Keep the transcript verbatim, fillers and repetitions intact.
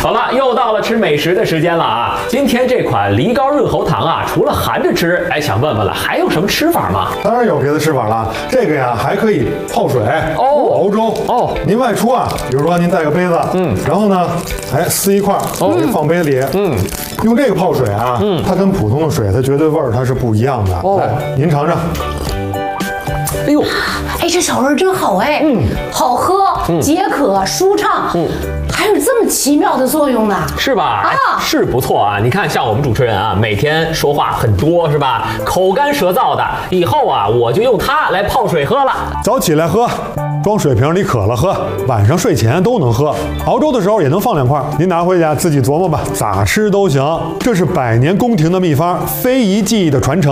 好了，又到了吃美食的时间了啊！今天这款梨膏润喉糖啊，除了含着吃，哎，想问问了，还有什么吃法吗？ 当然有别的吃法了，这个呀还可以泡水哦， 熬粥哦。 您外出啊，比如说您带个杯子，嗯，然后呢，哎，撕一块，哦，放杯里，嗯，用这个泡水啊，嗯，它跟普通的水，它绝对味儿它是不一样的。哦，来，您尝尝。 哎呦， 哎，这小味儿真好哎，嗯，好喝，解渴舒畅，嗯，还有这么奇妙的作用呢， 是吧？ 啊， 是不错啊！你看，像我们主持人啊，每天说话很多，是吧？口干舌燥的，以后啊，我就用它来泡水喝了。 早起来喝，装水瓶里渴了喝，晚上睡前都能喝。熬粥的时候也能放两块，您拿回家自己琢磨吧，咋吃都行。这是百年宫廷的秘方，非遗技艺的传承。